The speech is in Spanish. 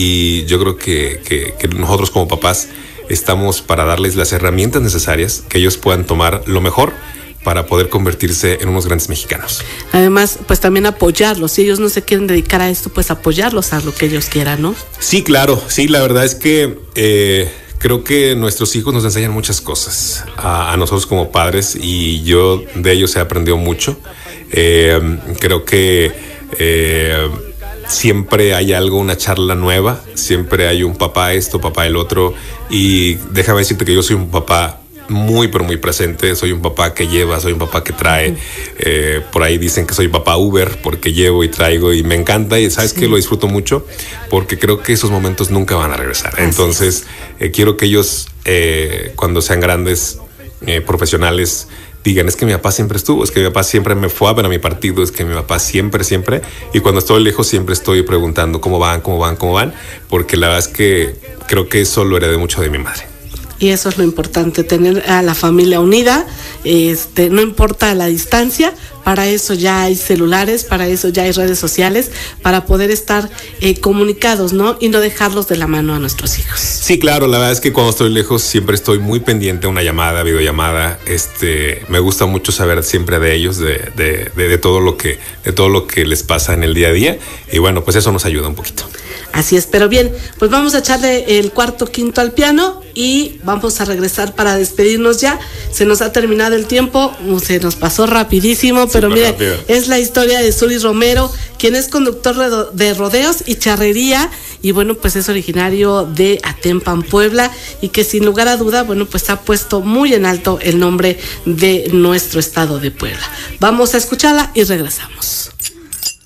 y yo creo que nosotros como papás estamos para darles las herramientas necesarias que ellos puedan tomar lo mejor para poder convertirse en unos grandes mexicanos. Además, pues también apoyarlos. Si ellos no se quieren dedicar a esto, pues apoyarlos a lo que ellos quieran, ¿no? Sí, claro. Sí, la verdad es que creo que nuestros hijos nos enseñan muchas cosas a nosotros como padres, y yo de ellos he aprendido mucho. Creo que siempre hay algo, una charla nueva, siempre hay un papá esto, papá el otro, y déjame decirte que yo soy un papá muy, pero muy presente. Soy un papá que lleva, soy un papá que trae. Por ahí dicen que soy papá Uber porque llevo y traigo, y me encanta, y sabes que lo disfruto mucho porque creo que esos momentos nunca van a regresar. Entonces quiero que ellos cuando sean grandes profesionales digan: es que mi papá siempre estuvo, es que mi papá siempre me fue a ver a mi partido, es que mi papá siempre, y cuando estoy lejos siempre estoy preguntando cómo van, porque la verdad es que creo que eso lo heredé mucho de mi madre. Y eso es lo importante, tener a la familia unida, no importa la distancia. Para eso ya hay celulares, para eso ya hay redes sociales, para poder estar comunicados, ¿no? Y no dejarlos de la mano a nuestros hijos. Sí, claro, la verdad es que cuando estoy lejos siempre estoy muy pendiente a una llamada, videollamada. Me gusta mucho saber siempre de ellos, de todo lo que les pasa en el día a día. Y bueno, pues eso nos ayuda un poquito. Así es, pero bien, pues vamos a echarle el cuarto quinto al piano y vamos a regresar para despedirnos ya. Se nos ha terminado el tiempo, se nos pasó rapidísimo, pero mire, es la historia de Suri Romero, quien es conductor de rodeos y charrería, y bueno, pues es originario de Atempan, Puebla, y que sin lugar a duda, bueno, pues ha puesto muy en alto el nombre de nuestro estado de Puebla. Vamos a escucharla y regresamos.